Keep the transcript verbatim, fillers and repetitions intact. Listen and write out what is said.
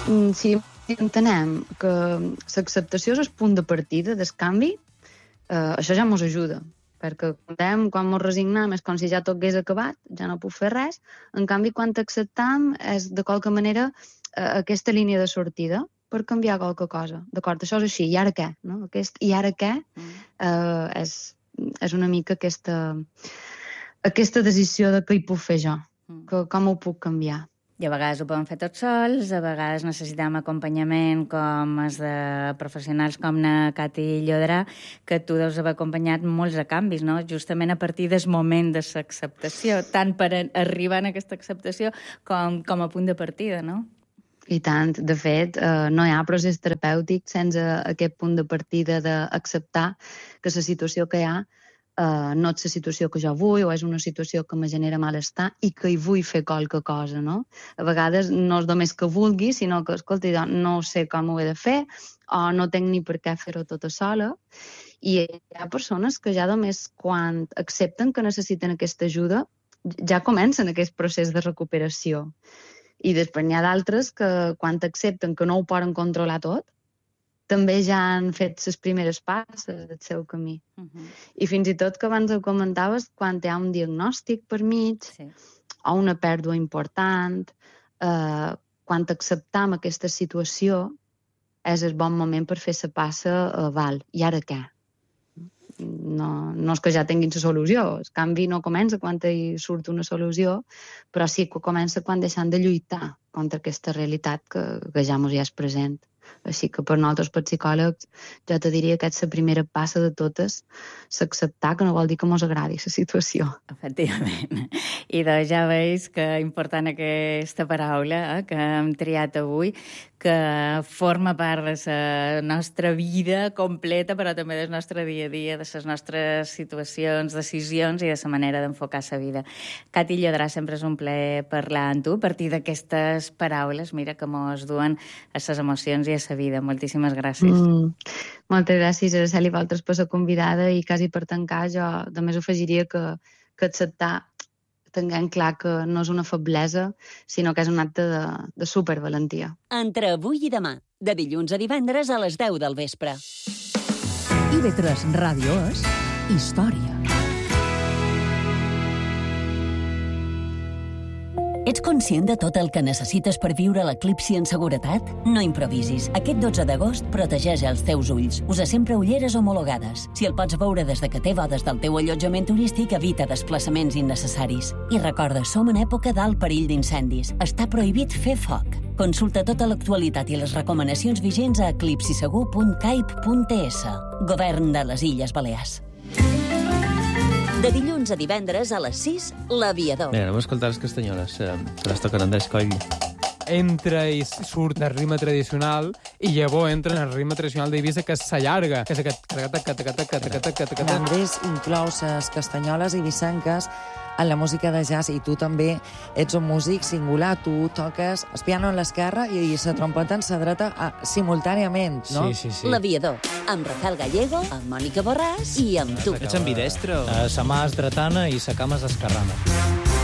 Si entenem que l'acceptació és el punt de partida del canvi, eh, això ja ens ajuda, perquè quan, quan ens resignem és com si ja tot hagués acabat, ja no puc fer res. En canvi, quan acceptem és de qualque manera eh, aquesta línia de sortida per canviar qualque cosa. D'acord, això és així, i ara què? No? Aquest i ara què eh, és, és una mica aquesta, aquesta decisió de què hi puc fer jo, que, com ho puc canviar. I a vegades ho podem fer tots sols, a vegades necessitem acompanyament com els de professionals com na Cati Llodrà, que tu deus haver acompanyat molts a canvis, no? Justament a partir del moment de l'acceptació, tant per arribar a aquesta acceptació com, com a punt de partida, no? I tant. De fet, eh, no hi ha procés terapèutic sense aquest punt de partida d'acceptar que la situació que hi ha Uh, no és la situació que jo vull o és una situació que me genera malestar i que hi vull fer qualque cosa, no? A vegades no és només que vulgui, sinó que, escolta, jo no sé com ho he de fer o no tinc ni per què fer-ho tota sola. I hi ha persones que ja només quan accepten que necessiten aquesta ajuda ja comencen aquest procés de recuperació. I després n'hi ha d'altres que quan accepten que no ho poden controlar tot, també ja han fet les primeres passes del seu camí. Uh-huh. I fins i tot, que abans ho comentaves, quan hi ha un diagnòstic per mig, sí, o una pèrdua important, eh, quan acceptam aquesta situació, és el bon moment per fer la passa a val. I ara què? No, no és que ja tinguin la solució. El canvi no comença quan hi surt una solució, però sí que comença quan deixem de lluitar contra aquesta realitat que, que ja ens hi és present. Així que per nosaltres, per psicòlegs, jo te diria que és la primera passa de totes, s'acceptar, que no vol dir que mos agradi la situació. Efectivament. I doncs ja veus que important aquesta paraula eh, que hem triat avui, que forma part de la nostra vida completa, però també del nostre dia a dia, de les nostres situacions, decisions i de la manera d'enfocar la vida. Cati Llodrà, sempre és un plaer parlar amb tu a partir d'aquestes paraules, mira, que mos duen a les emocions i a la vida. Moltíssimes gràcies. Mm, moltes gràcies, Araceli, vosaltres per la convidada, i quasi per tancar jo només afegiria que, que acceptar, tenint clar que no és una feblesa, sinó que és un acte de, de supervalentia. Entre avui i demà, de dilluns a divendres a les deu del vespre. I ve tres Ràdio és història. Ets conscient de tot el que necessites per viure l'eclipsi en seguretat? No improvisis. Aquest dotze d'agost protegeix els teus ulls. Usa sempre ulleres homologades. Si el pots veure des de que té bodes del teu allotjament turístic, evita desplaçaments innecessaris. I recorda, som en època d'alt perill d'incendis. Està prohibit fer foc. Consulta tota l'actualitat i les recomanacions vigents a eclipsisegur punt caip punt es. Govern de les Illes Balears. De dilluns a divendres a les sis, l'Aviador. Bé, anem a escoltar les castanyoles, eh, que les toquen Andrés Coll. Entra i surt el ritme tradicional i llavors entra en el ritme tradicional d'Eivissa, que s'allarga, que és aquest... Andrés inclou les castanyoles eivissenques en la música de jazz, i tu també ets un músic singular. Tu toques el piano en l'esquerra i la trompeta en la dreta simultàniament, no? Sí, sí, sí. L'Aviador, amb Rafael Gallego, amb Mònica Borràs i amb tu. Ets ambidestro. Uh, sa mà és dretana i sa cama és esquerrana.